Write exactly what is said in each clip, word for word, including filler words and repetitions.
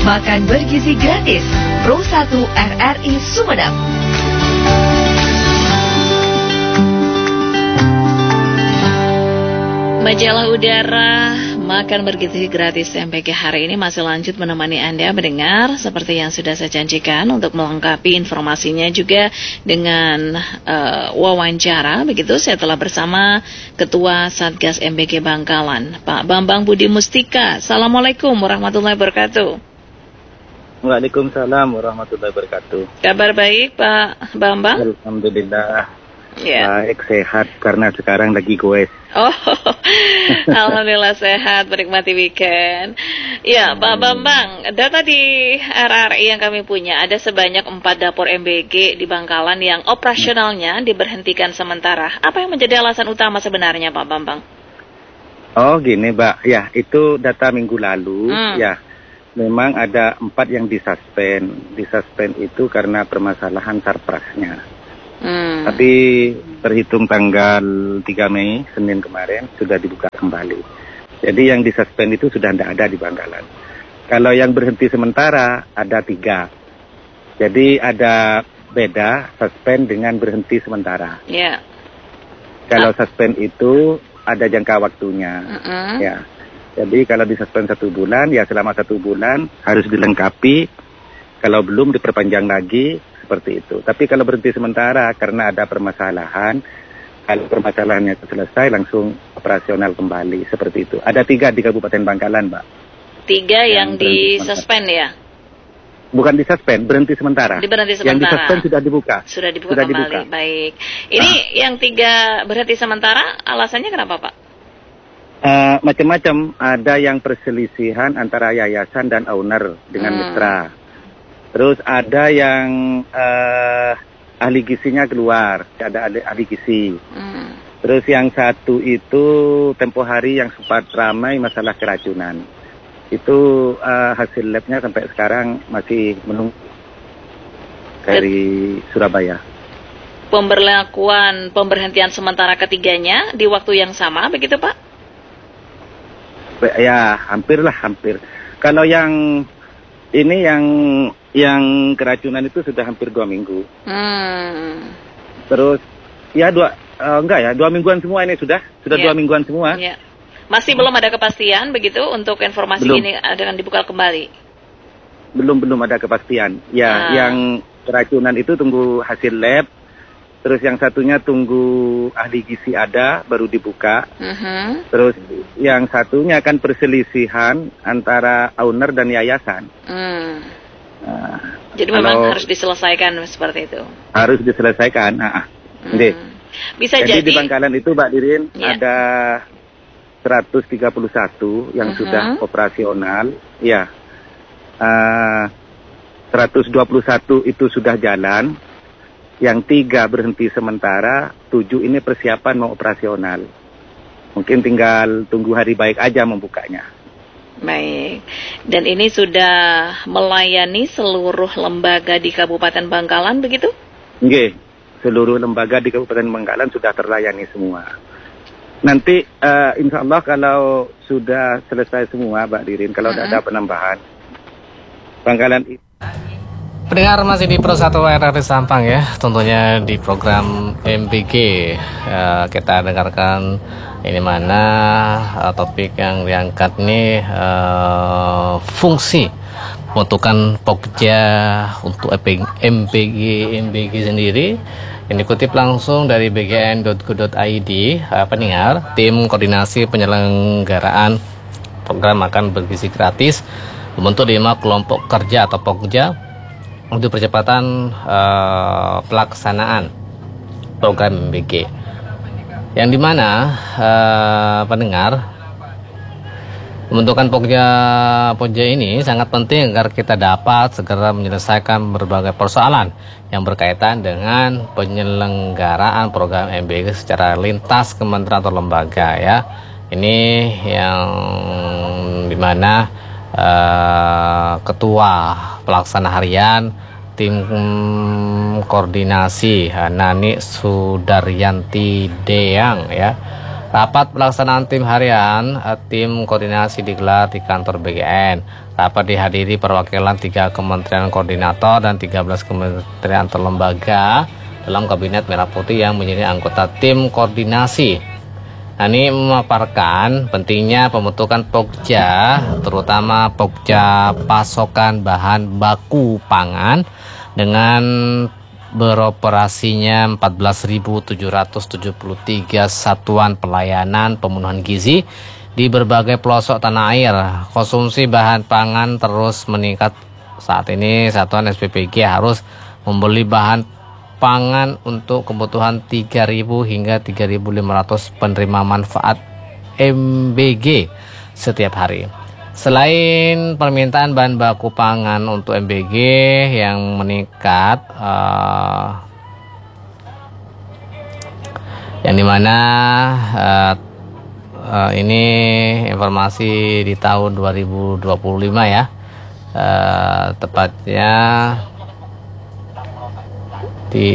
Makan bergizi gratis. Pro satu R R I Sumedang. Majalah Udara Makan Bergizi Gratis M P G hari ini masih lanjut menemani Anda mendengar seperti yang sudah saya janjikan untuk melengkapi informasinya juga dengan uh, wawancara. Begitu saya telah bersama Ketua Satgas M B G Bangkalan, Pak Bambang Budi Mustika. Assalamualaikum warahmatullahi wabarakatuh. Waalaikumsalam warahmatullahi wabarakatuh. Kabar baik Pak Bambang? Alhamdulillah. Ya. Baik, sehat karena sekarang lagi goes. Oh, alhamdulillah sehat, menikmati weekend. Ya, Pak Bambang, data di R R I yang kami punya ada sebanyak empat dapur M B G di Bangkalan yang operasionalnya diberhentikan sementara. Apa yang menjadi alasan utama sebenarnya, Pak Bambang? Oh, gini, Mbak. Ya, itu data minggu lalu. Hmm. Ya, memang ada empat yang disuspend. Disuspend itu karena permasalahan sarprasnya. Hmm. Tapi terhitung tanggal tiga Mei, Senin kemarin, sudah dibuka kembali. Jadi yang disuspend itu sudah tidak ada di Bangkalan. Kalau yang berhenti sementara, ada tiga. Jadi ada beda suspend dengan berhenti sementara. Ya. Yeah. Kalau ah. suspend itu ada jangka waktunya. Uh-uh. Ya. Jadi kalau disuspend satu bulan, ya selama satu bulan harus dilengkapi. Kalau belum diperpanjang lagi. Seperti itu. Tapi kalau berhenti sementara karena ada permasalahan, kalau permasalahannya selesai langsung operasional kembali. Seperti itu. Ada tiga di Kabupaten Bangkalan, Mbak. Tiga yang, yang disuspend ya? Bukan disuspend, berhenti sementara. Diberhenti sementara. Yang disuspend sudah dibuka. Sudah dibuka sudah kembali. Dibuka. Baik. Ini ah. yang tiga berhenti sementara, alasannya kenapa, Pak? Uh, macam-macam. Ada yang perselisihan antara yayasan dan owner dengan hmm. mitra. Terus ada yang uh, ahli gizinya keluar, ada ahli, ahli gizi. Hmm. Terus yang satu itu tempo hari yang sempat ramai masalah keracunan. Itu uh, hasil labnya sampai sekarang masih menunggu dari Surabaya. Pemberlakuan pemberhentian sementara ketiganya di waktu yang sama, begitu Pak? Ya, hampir lah, hampir. Kalau yang ini yang yang keracunan itu sudah hampir dua minggu. Hmm. Terus ya dua uh, enggak ya dua mingguan semua ini sudah sudah yeah. dua mingguan semua. Yeah. Masih belum ada kepastian begitu untuk informasi belum. Ini akan dibuka kembali. Belum belum ada kepastian. Ya ah. yang keracunan itu tunggu hasil lab. Terus yang satunya tunggu ahli gizi ada baru dibuka. Uh-huh. Terus yang satunya kan perselisihan antara owner dan yayasan. Hmm. Nah, jadi memang harus diselesaikan seperti itu. Harus diselesaikan. Nah, hmm. Bisa jadi, jadi di Bangkalan itu Mbak Dirin ya. Ada seratus tiga puluh satu yang uh-huh. sudah operasional. Ya, uh, seratus dua puluh satu itu sudah jalan. Yang tiga berhenti sementara, tujuh ini persiapan mau operasional. Mungkin tinggal tunggu hari baik aja membukanya. Baik, dan ini sudah melayani seluruh lembaga di Kabupaten Bangkalan, begitu? Nggih, seluruh lembaga di Kabupaten Bangkalan sudah terlayani semua. Nanti uh, insya Allah kalau sudah selesai semua, Mbak Dirin, kalau uh-huh. ada penambahan, Bangkalan itu. Pendengar masih di Pro satu R R I Sampang ya, tentunya di program M B G uh, kita dengarkan ini mana uh, topik yang diangkat nih uh, fungsi pembentukan Pokja untuk M B G M B G sendiri. Ini dikutip langsung dari b g n dot go dot i d. Uh, pendengar, tim koordinasi penyelenggaraan program makan bergizi gratis membentuk lima kelompok kerja atau Pokja untuk percepatan uh, pelaksanaan program M B G, yang dimana uh, pendengar pembentukan Pokja Pokja ini sangat penting agar kita dapat segera menyelesaikan berbagai persoalan yang berkaitan dengan penyelenggaraan program M B G secara lintas kementerian atau lembaga ya. Ini yang dimana uh, ketua pelaksana harian tim koordinasi Nani Sudaryanti Deang ya Rapat pelaksanaan tim harian eh, tim koordinasi digelar di kantor B G N. Rapat dihadiri perwakilan tiga kementerian koordinator dan tiga belas kementerian atau lembaga dalam Kabinet Merah Putih yang menjadi anggota tim koordinasi. Nah, ini memaparkan pentingnya pembentukan Pokja, terutama Pokja pasokan bahan baku pangan dengan beroperasinya empat belas ribu tujuh ratus tujuh puluh tiga satuan pelayanan pemenuhan gizi di berbagai pelosok tanah air. Konsumsi bahan pangan terus meningkat. Saat ini satuan S P P G harus membeli bahan pangan untuk kebutuhan tiga ribu hingga tiga ribu lima ratus penerima manfaat M B G setiap hari. Selain permintaan bahan baku pangan untuk M B G yang meningkat, uh, yang dimana uh, uh, ini informasi di tahun dua ribu dua puluh lima ya, uh, tepatnya di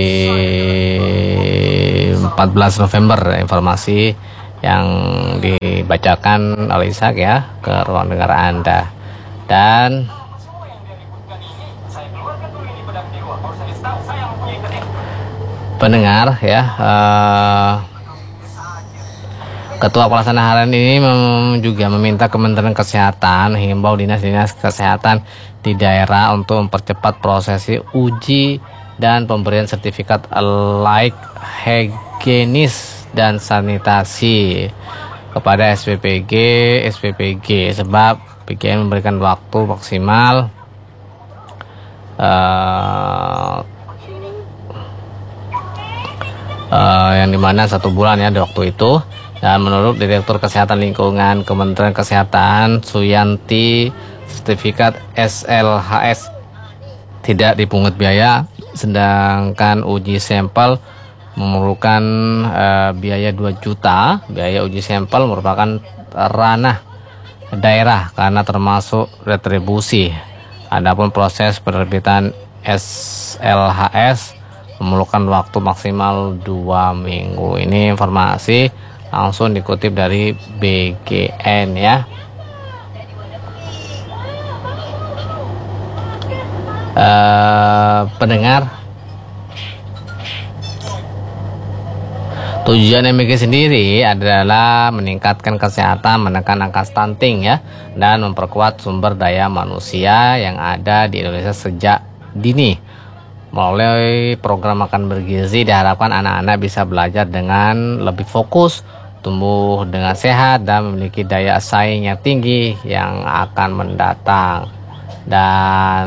empat belas November, informasi yang dibacakan oleh Ishak ya ke ruang dengar Anda. Dan pendengar ya, eh, Ketua Pelaksana Harian ini mem juga meminta Kementerian Kesehatan himbau dinas-dinas kesehatan di daerah untuk mempercepat prosesi uji dan pemberian sertifikat layak higienis dan sanitasi kepada S P P G S P P G, sebab P G N memberikan waktu maksimal uh, uh, yang dimana satu bulan ya di waktu itu. Dan menurut Direktur Kesehatan Lingkungan Kementerian Kesehatan Suyanti, sertifikat S L H S tidak dipungut biaya, sedangkan uji sampel memerlukan uh, biaya dua juta. Biaya uji sampel merupakan ranah daerah karena termasuk retribusi. Adapun proses penerbitan S L H S memerlukan waktu maksimal dua minggu. Ini informasi langsung dikutip dari B G N ya. Uh, pendengar, tujuan M B G sendiri adalah meningkatkan kesehatan, menekan angka stunting ya, dan memperkuat sumber daya manusia yang ada di Indonesia sejak dini. Melalui program makan bergizi diharapkan anak-anak bisa belajar dengan lebih fokus, tumbuh dengan sehat, dan memiliki daya saing yang tinggi yang akan mendatang. Dan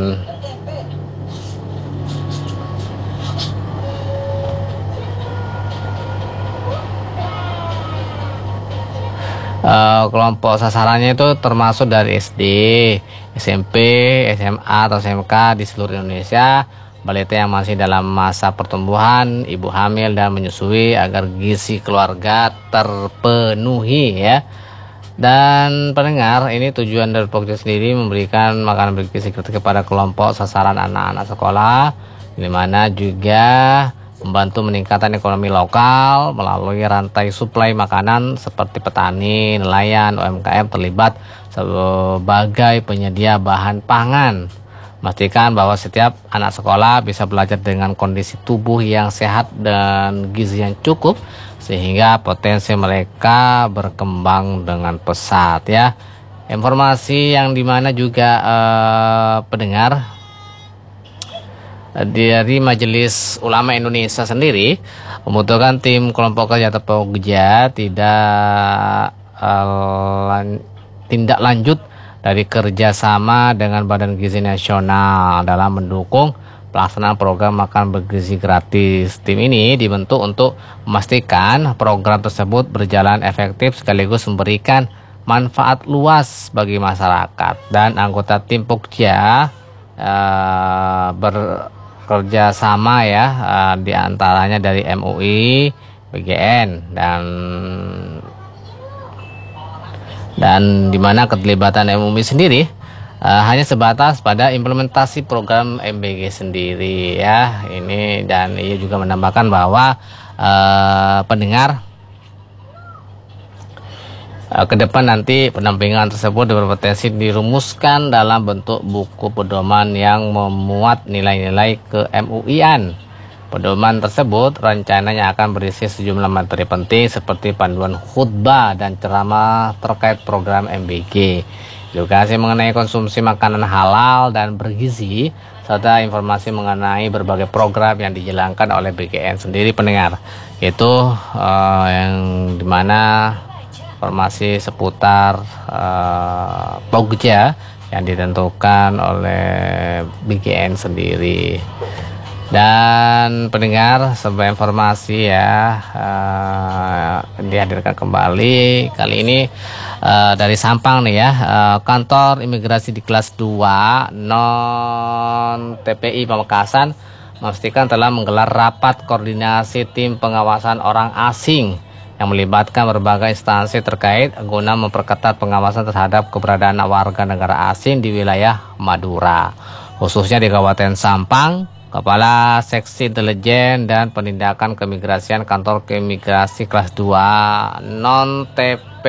Uh, kelompok sasarannya itu termasuk dari S D, S M P, S M A atau S M K di seluruh Indonesia, balita yang masih dalam masa pertumbuhan, ibu hamil dan menyusui agar gizi keluarga terpenuhi ya. Dan pendengar, ini tujuan dari Pokja sendiri memberikan makanan bergizi kepada kelompok sasaran anak-anak sekolah, di mana juga membantu meningkatkan ekonomi lokal melalui rantai suplai makanan seperti petani, nelayan, U M K M terlibat sebagai penyedia bahan pangan. Pastikan bahwa setiap anak sekolah bisa belajar dengan kondisi tubuh yang sehat dan gizi yang cukup sehingga potensi mereka berkembang dengan pesat ya. Informasi yang dimana juga eh, pendengar, dari Majelis Ulama Indonesia sendiri membutuhkan tim kelompok kerja atau Pokja tidak uh, lan, tindak lanjut dari kerjasama dengan Badan Gizi Nasional dalam mendukung pelaksanaan program makan bergizi gratis. Tim ini dibentuk untuk memastikan program tersebut berjalan efektif sekaligus memberikan manfaat luas bagi masyarakat. Dan anggota tim Pokja uh, ber kerja sama ya, uh, diantaranya dari M U I, B G N dan dan di mana keterlibatan M U I sendiri uh, hanya sebatas pada implementasi program M B G sendiri ya. Ini dan ia juga menambahkan bahwa uh, pendengar Uh, ke depan nanti pendampingan tersebut berpotensi dirumuskan dalam bentuk buku pedoman yang memuat nilai-nilai ke M U I-an. Pedoman tersebut rencananya akan berisi sejumlah materi penting seperti panduan khutbah dan ceramah terkait program M B G, edukasi mengenai konsumsi makanan halal dan bergizi, serta informasi mengenai berbagai program yang dijalankan oleh B G N sendiri pendengar. Itu uh, yang dimana informasi seputar uh, Pogja yang ditentukan oleh B G N sendiri. Dan pendengar, sebuah informasi ya uh, dihadirkan kembali kali ini uh, dari Sampang nih ya. Uh, kantor imigrasi di kelas dua non T P I Pamekasan memastikan telah menggelar rapat koordinasi tim pengawasan orang asing yang melibatkan berbagai instansi terkait guna memperketat pengawasan terhadap keberadaan warga negara asing di wilayah Madura, khususnya di Kabupaten Sampang. Kepala Seksi Intelijen dan Penindakan Keimigrasian Kantor Keimigrasi kelas dua non T P